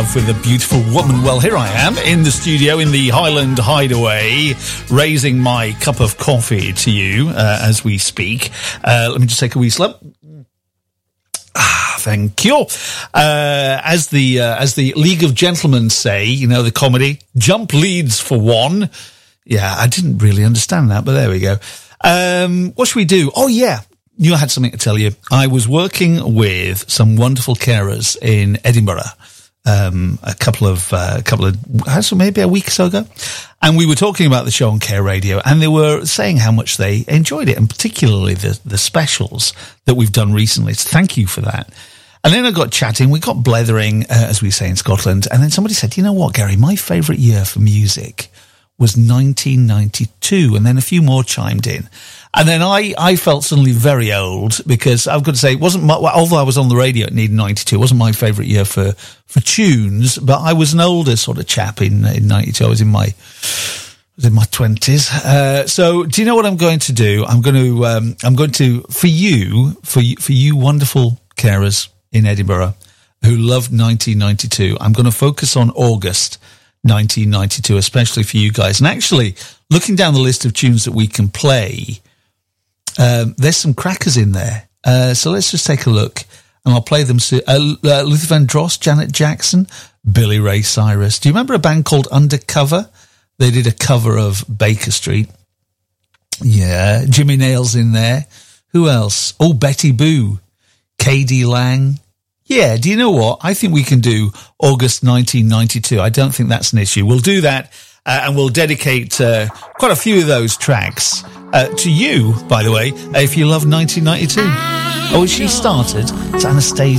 with a beautiful woman. Well, here I am in the studio in the Highland Hideaway, raising my cup of coffee to you as we speak. Let me just take a wee slip. Thank you. As the League of Gentlemen say, you know, the comedy, jump leads for one. Yeah, I didn't really understand that, but there we go. What should we do? Oh, yeah. Knew I had something to tell you. I was working with some wonderful carers in Edinburgh. A couple of maybe a week or so ago, and we were talking about the show on Care Radio, and they were saying how much they enjoyed it, and particularly the specials that we've done recently. So thank you for that. And then I got chatting, we got blethering, as we say in Scotland, and then somebody said, you know what, Gary, my favourite year for music was 1992, and then a few more chimed in. And then I felt suddenly very old, because I've got to say, it wasn't although I was on the radio at Need 92, it wasn't my favourite year for tunes, but I was an older sort of chap in 92. I was in my 20s. So do you know what I'm going to do? I'm going to, for you wonderful carers in Edinburgh who loved 1992, I'm going to focus on August 1992, especially for you guys. And actually, looking down the list of tunes that we can play, there's some crackers in there. So let's just take a look, and I'll play them. Luther Vandross, Janet Jackson, Billy Ray Cyrus. Do you remember a band called Undercover? They did a cover of Baker Street. Yeah, Jimmy Nail's in there. Who else? Oh, Betty Boo, K.D. Lang. Yeah, do you know what? I think we can do August 1992. I don't think that's an issue. We'll do that, and we'll dedicate quite a few of those tracks to you, by the way, if you love 1992. Oh, she started. It's Anastasia.